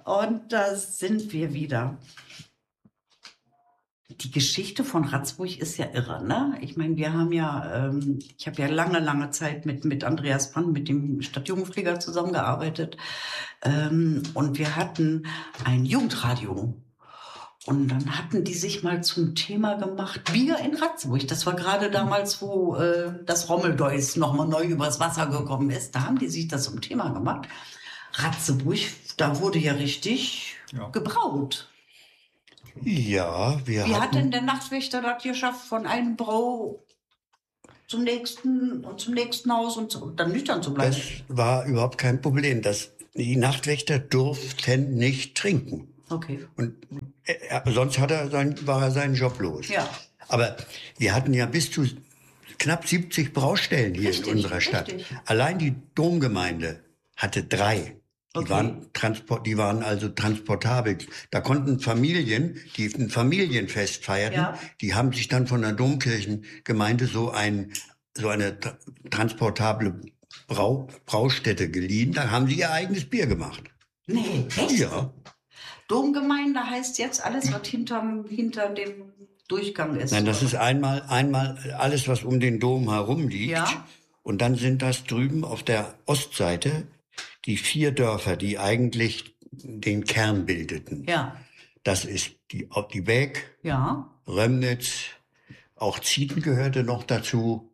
Und da sind wir wieder. Die Geschichte von Ratzeburg ist ja irre, ne? Ich meine, wir haben ja, ich habe ja lange Zeit mit Andreas Brand, mit dem Stadtjugendpfleger zusammengearbeitet. Und wir hatten ein Jugendradio. Und dann hatten die sich mal zum Thema gemacht, Bier in Ratzeburg. Das war gerade damals, wo das Rommeldeus nochmal neu übers Wasser gekommen ist. Da haben die sich das zum Thema gemacht. Ratzeburg, da wurde ja richtig gebraut. Ja, Wie hat denn der Nachtwächter das geschafft, von einem Brau zum nächsten und zum nächsten Haus und dann nüchtern zu bleiben? Das war überhaupt kein Problem. Die Nachtwächter durften nicht trinken. Okay. Und sonst war er seinen Job los. Ja. Aber wir hatten ja bis zu knapp 70 Braustellen hier in unserer Stadt. Richtig. Allein die Domgemeinde hatte 3. Die waren also transportabel. Da konnten Familien, die ein Familienfest feierten, die haben sich dann von der Domkirchengemeinde so eine transportable Braustätte geliehen. Da haben sie ihr eigenes Bier gemacht. Nee, echt? Ja. Domgemeinde heißt jetzt alles, was hinter dem Durchgang ist. Nein, das ist einmal alles, was um den Dom herum liegt. Ja. Und dann sind das drüben auf der Ostseite die 4 Dörfer, die eigentlich den Kern bildeten. Ja. Das ist die Beek, Römnitz, auch Zieten gehörte noch dazu.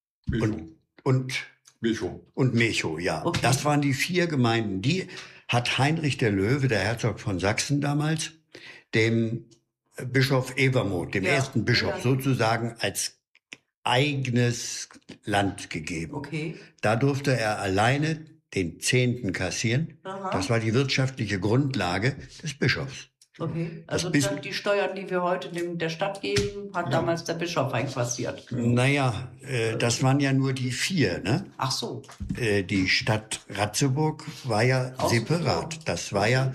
Und Mechow, ja. Okay. Das waren die 4 Gemeinden. Die hat Heinrich der Löwe, der Herzog von Sachsen damals, dem Bischof Evermuth, dem ersten Bischof, sozusagen als eigenes Land gegeben. Okay. Da durfte er alleine den 10. kassieren. Aha. Das war die wirtschaftliche Grundlage des Bischofs. Okay, also die Steuern, die wir heute der Stadt geben, hat damals der Bischof einkassiert. Naja, das waren ja nur die 4, ne? Ach so. Die Stadt Ratzeburg war ja separat. Das war ja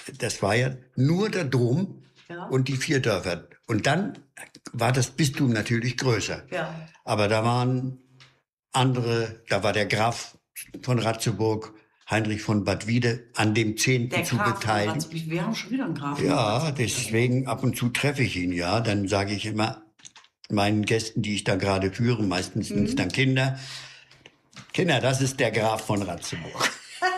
nur der Dom und die 4 Dörfer. Und dann war das Bistum natürlich größer. Ja. Aber da waren andere, da war der Graf von Ratzeburg, Heinrich von Bad Wiede, an dem 10. zu beteiligen. Wir haben schon wieder einen Grafen. Ja, deswegen ab und zu treffe ich ihn, ja. Dann sage ich immer meinen Gästen, die ich da gerade führe, meistens sind es dann Kinder, das ist der Graf von Ratzeburg.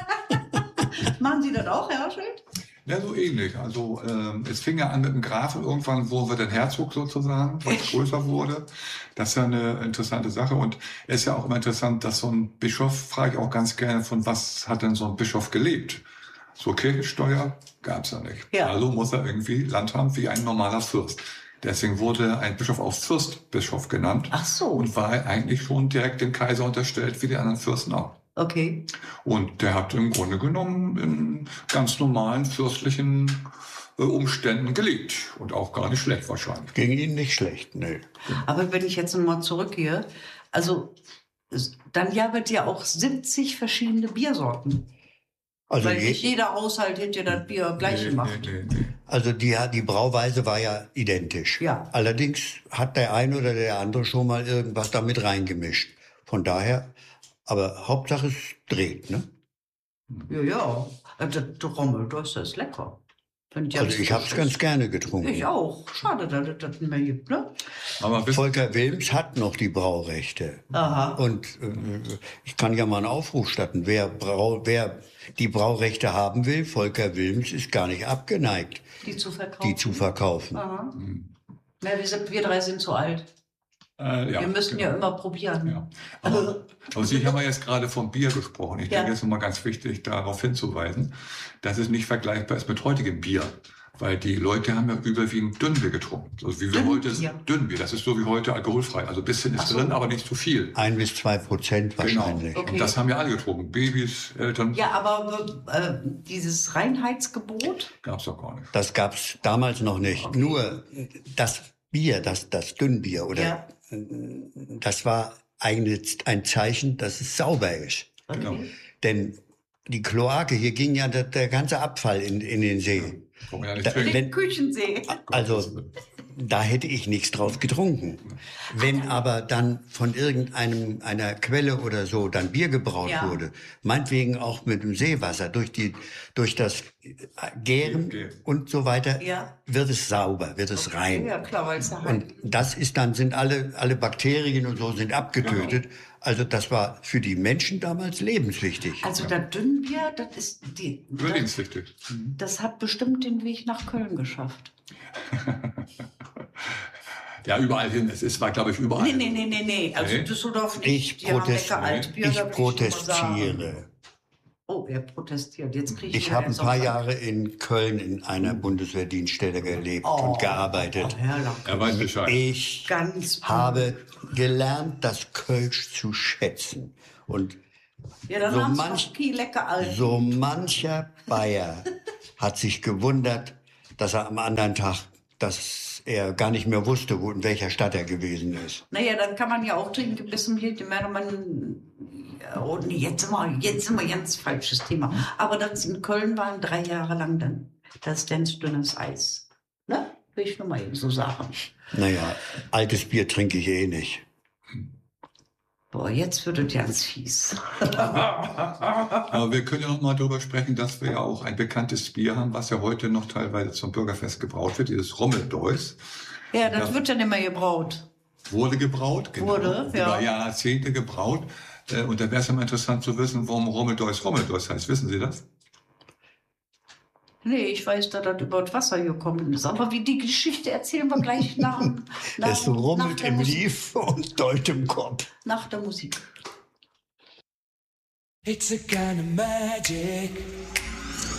Machen Sie das auch, Herr Hauschild? Ja, so ähnlich. Also es fing ja an mit dem Grafen, irgendwann wurde dann Herzog sozusagen, was größer wurde. Das ist ja eine interessante Sache und es ist ja auch immer interessant, dass so ein Bischof, frage ich auch ganz gerne, von was hat denn so ein Bischof gelebt? So Kirchensteuer gab's ja nicht. Ja. Also muss er irgendwie Land haben wie ein normaler Fürst. Deswegen wurde ein Bischof auch Fürstbischof genannt. Ach so. Und war eigentlich schon direkt dem Kaiser unterstellt, wie die anderen Fürsten auch. Okay. Und der hat im Grunde genommen in ganz normalen fürstlichen Umständen gelebt. Und auch gar nicht schlecht wahrscheinlich. Ging ihm nicht schlecht, ne. Aber wenn ich jetzt nochmal zurückgehe, also dann gab es ja auch 70 verschiedene Biersorten. Also weil nicht jeder Haushalt hätte das Bier gleich gemacht. Nee. Also die Brauweise war ja identisch. Ja. Allerdings hat der eine oder der andere schon mal irgendwas damit reingemischt. Von daher, aber Hauptsache es dreht, ne? Ja. Das Rommel, das ist lecker. Also ich habe es ganz gerne getrunken. Ich auch. Schade, dass es das nicht mehr gibt, ne? Aber Volker Wilms hat noch die Braurechte. Aha. Und ich kann ja mal einen Aufruf starten. Wer die Braurechte haben will, Volker Wilms ist gar nicht abgeneigt, Die zu verkaufen. Aha. Na, wir 3 sind zu alt. Wir müssen ja immer probieren. Ja. Aber Sie haben ja jetzt gerade vom Bier gesprochen. Ich denke, es ist nochmal ganz wichtig, darauf hinzuweisen, dass es nicht vergleichbar ist mit heutigem Bier. Weil die Leute haben ja überwiegend Dünnbier getrunken. Also wie wir heute Dünnbier. Das ist so wie heute alkoholfrei. Also ein bisschen ist drin, aber nicht zu viel. 1 bis 2% wahrscheinlich. Genau. Okay. Und das haben ja alle getrunken. Babys, Eltern. Ja, aber dieses Reinheitsgebot? Gab's doch gar nicht. Das gab's damals noch nicht. Okay. Nur das Bier, das Dünnbier oder das war eigentlich ein Zeichen, dass es sauber ist. Okay. Genau. Denn die Kloake, hier ging ja der ganze Abfall in den See. Den Küchensee. Also da hätte ich nichts draus getrunken. Wenn aber dann von einer Quelle oder so dann Bier gebraut wurde, meinetwegen auch mit dem Seewasser, durch das Gären und so weiter, wird es sauber, wird es rein. Ja, klar, weil es ja Und das ist dann, sind alle Bakterien und so sind abgetötet. Genau. Also das war für die Menschen damals lebenswichtig. Also das Dünnbier, das ist lebenswichtig. Das hat bestimmt den Weg nach Köln geschafft. Ja, überall hin. War, glaube ich, überall. Nee. Also Düsseldorf nicht. Ich protestiere. Oh, er protestiert. Jetzt kriege ich habe ein paar Jahre in Köln in einer Bundeswehrdienststelle gelebt und gearbeitet. Er weiß Bescheid. Ich habe gelernt, das Kölsch zu schätzen. Und so mancher Bayer hat sich gewundert, dass er am anderen Tag, dass er gar nicht mehr wusste, in welcher Stadt er gewesen ist. Naja, dann kann man ja auch trinken, bis zum Hier, jetzt sind wir ganz falsches Thema. Aber das in Köln waren 3 Jahre lang dann das ganz dünnes Eis. Ne? Will ich nur mal eben so sagen. Naja, altes Bier trinke ich eh nicht. Boah, jetzt wird es ganz fies. Aber wir können ja noch mal darüber sprechen, dass wir ja auch ein bekanntes Bier haben, was ja heute noch teilweise zum Bürgerfest gebraut wird, dieses Rommeldeus. Ja, das wird ja nicht mehr gebraut. Wurde gebraut, genau. Über Jahrzehnte gebraut. Und da wäre es ja mal interessant zu wissen, warum Rommeldeus heißt. Wissen Sie das? Nee, ich weiß, dass das über das Wasser gekommen ist. Aber wie die Geschichte erzählen wir gleich nach es rummelt im Lief und deut im Kopf. Nach der Musik. It's a kind of magic.